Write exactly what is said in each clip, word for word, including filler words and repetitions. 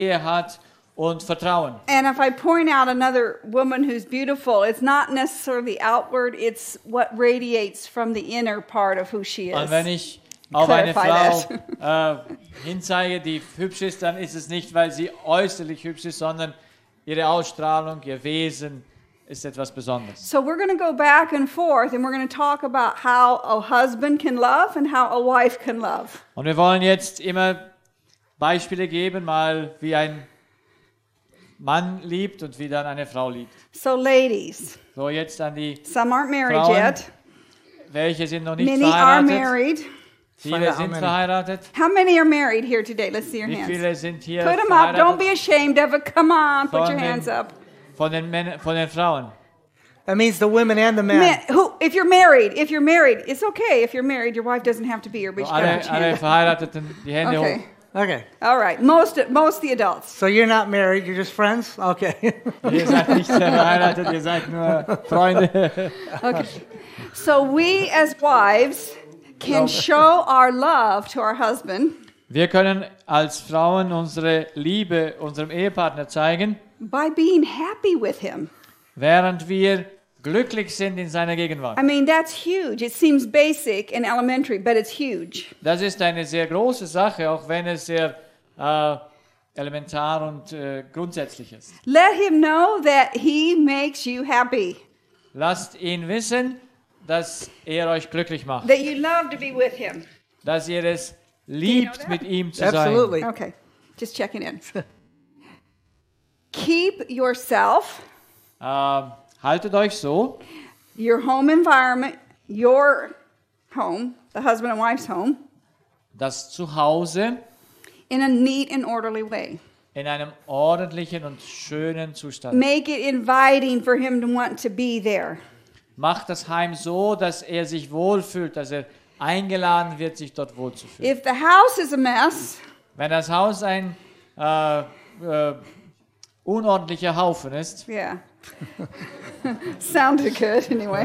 Ehrhardt und Vertrauen. And if I point out another woman who's beautiful, it's not necessarily outward, it's what radiates from the inner part of who she Und is. wenn ich auf eine Clarify Frau äh, hinzeige, die hübsch ist, dann ist es nicht, weil sie äußerlich hübsch ist, sondern ihre Ausstrahlung, ihr Wesen ist etwas Besonderes. So we're going to go back and forth and we're going to talk about how a husband can love and how a wife can love. Und wir wollen jetzt immer Beispiele geben, mal wie ein Mann liebt und wie dann eine Frau liebt. So ladies, So, jetzt an die some aren't married Frauen, yet. welche sind noch nicht Many are verheiratet. married. Viele sind verheiratet. How many are married here today? Let's see your Wie hands. viele sind hier Put them up. Don't verheiratet? be ashamed of it. Come on, put Von your den- hands up. Von den, Männern, von den Frauen. That means the women and the men. Men, who, if you're married, if you're married, it's okay. If you're married, your wife doesn't have to be here, but you gotta Alle, put your alle hand up. Verheirateten, die Hände Okay. hoch. Okay. All right. Most most the adults. So you're not married, you're just friends? Okay. Ihr seid nicht verheiratet, ihr seid nur Freunde. Okay. So we as wives can show our love to our husband Wir können als Frauen unsere Liebe unserem Ehepartner zeigen, by being happy with him. während wir glücklich sind in seiner Gegenwart. I mean, that's huge. It seems basic and elementary, but it's huge. Das ist eine sehr große Sache, auch wenn es sehr äh, elementar und äh, grundsätzlich ist. Let him know that he makes you happy, Lasst ihn wissen, dass er euch glücklich macht, that you love to be with him. dass ihr es liebt, mit ihm zu sein. Absolutely. Okay, just checking in. Keep yourself, Äh, haltet euch so, your home environment, your home, the husband and wife's home, dass zu Hause in a neat and orderly way. in einem ordentlichen und schönen Zustand. Make it inviting for him to want to be there. Macht das Heim so, dass er sich wohlfühlt, dass er eingeladen wird, sich dort wohlzufühlen. If the house is a mess, Wenn das Haus ein äh, äh, unordentlicher Haufen ist, yeah. Sounded good anyway.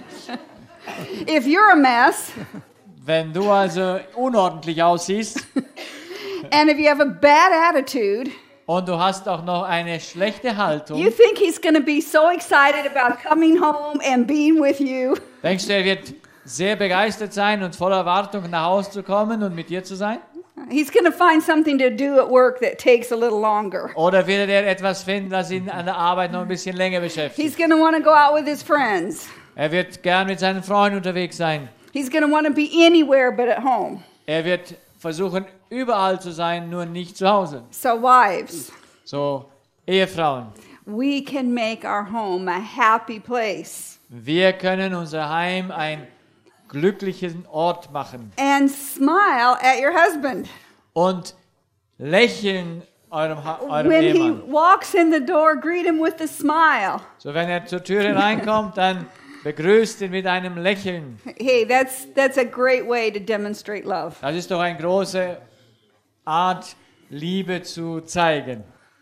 If you're a mess, wenn du also unordentlich aussiehst and if you have a bad attitude, und du hast auch noch eine schlechte Haltung, you think he's going to be so excited about coming home and being with you. denkst du, er wird sehr begeistert sein und voller Erwartung nach Hause zu kommen und mit dir zu sein? He's going to find something to do at work that takes a little longer. Oder wird er etwas finden, das ihn an der Arbeit noch ein bisschen länger beschäftigt? He's going to want to go out with his friends. Er wird gern mit seinen Freunden unterwegs sein. He's going to want to be anywhere but at home. Er wird versuchen, überall zu sein, nur nicht zu Hause. So wives, So, Ehefrauen, we can make our home a happy place wir können unser Heim ein glücklichen Ort machen and smile at your husband. und lächeln eurem, Ha- eurem When he Ehemann. walks in the door, greet him with a smile. So, wenn er zur Türe reinkommt, dann begrüßt ihn mit einem Lächeln. Hey, that's that's a great way to demonstrate love. Das ist doch eine große Art, Liebe zu zeigen.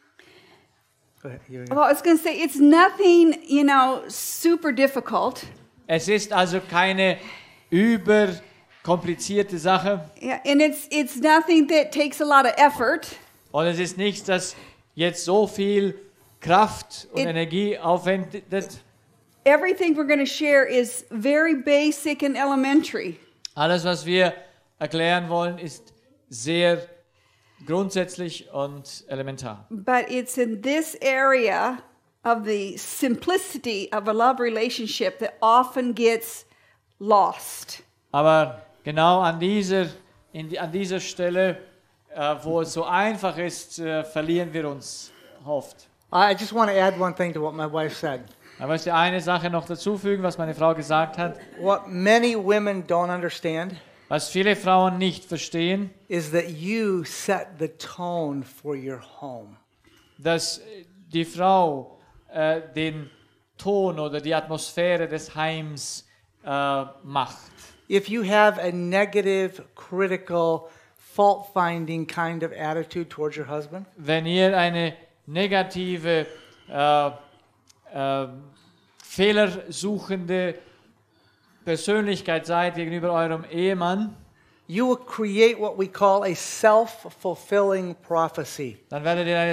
Go ahead. You- Well, I was going to say it's nothing, you know, super difficult. Es ist also keine überkomplizierte Sache Yeah, and it's it's nothing that takes a lot of effort. und es ist nichts, das jetzt so viel Kraft und It- Energie aufwendet. Everything we're going to share is very basic and elementary. Alles, was wir erklären wollen, ist sehr grundsätzlich und elementar. But it's in this area of the simplicity of a love relationship that often gets lost. Aber genau an dieser, in die, an dieser Stelle, äh, wo es so einfach ist, äh, verlieren wir uns oft. I just want to add one thing to what my wife said. Ich möchte eine Sache noch dazufügen, was meine Frau gesagt hat. What many women don't understand Was viele Frauen nicht verstehen, is that you set the tone for your home. dass die Frau äh, den Ton oder die Atmosphäre des Heims äh, macht. If you have a negative, critical, fault-finding kind of attitude towards your husband, Wenn ihr eine negative, äh, äh, fehlersuchende Persönlichkeit seid gegenüber eurem Ehemann, you will create what we call a self-fulfilling prophecy. dann werdet ihr eine